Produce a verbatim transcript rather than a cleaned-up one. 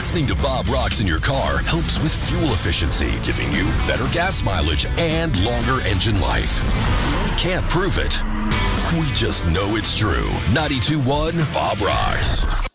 Listening to Bob Rocks in your car helps with fuel efficiency, giving you better gas mileage and longer engine life. We can't prove it. We just know it's true. ninety-two point one Bob Rocks.